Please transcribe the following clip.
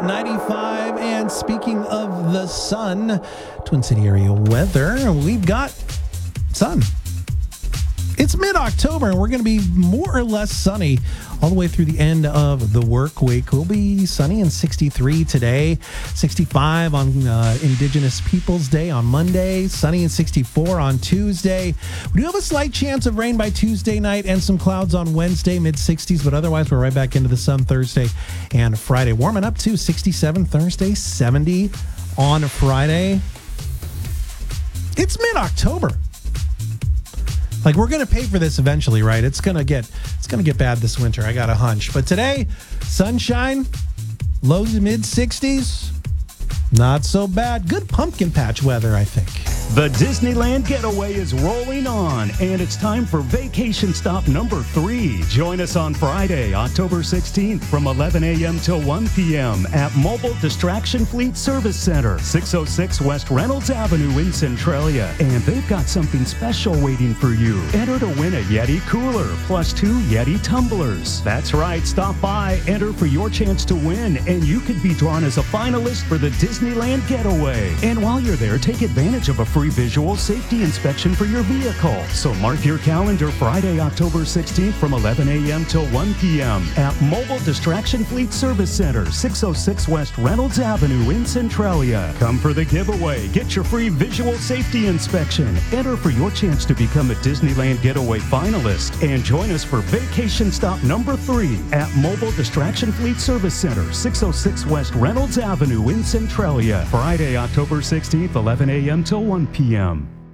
95. And speaking of the sun, Twin City area weather, we've got sun. It's mid-October, and we're going to be more or less sunny all the way through the end of the work week. We'll be sunny and 63 today, 65 on Indigenous Peoples Day on Monday, sunny and 64 on Tuesday. We do have a slight chance of rain by Tuesday night and some clouds on Wednesday, mid-60s, but otherwise we're right back into the sun Thursday and Friday. Warming up to 67 Thursday, 70 on Friday. It's mid-October. Like, we're going to pay for this eventually, right? It's going to get bad this winter. I got a hunch. But today, sunshine, low to mid 60s. Not so bad. Good pumpkin patch weather, I think. The Disneyland Getaway is rolling on, and it's time for vacation stop number 3. Join us on Friday, October 16th from 11 a.m. till 1 p.m. at Mobile Distraction Fleet Service Center, 606 West Reynolds Avenue in Centralia. And they've got something special waiting for you. Enter to win a Yeti cooler plus 2 Yeti tumblers. That's right, stop by, enter for your chance to win, and you could be drawn as a finalist for the Disneyland Getaway. And while you're there, take advantage of a free visual safety inspection for your vehicle. So mark your calendar Friday, October 16th from 11 a.m. till 1 p.m. at Mobile Distraction Fleet Service Center, 606 West Reynolds Avenue in Centralia. Come for the giveaway. Get your free visual safety inspection. Enter for your chance to become a Disneyland Getaway finalist. And join us for vacation stop number 3 at Mobile Distraction Fleet Service Center, 606 West Reynolds Avenue in Centralia. Friday, October 16th, 11 a.m. till 1 p.m.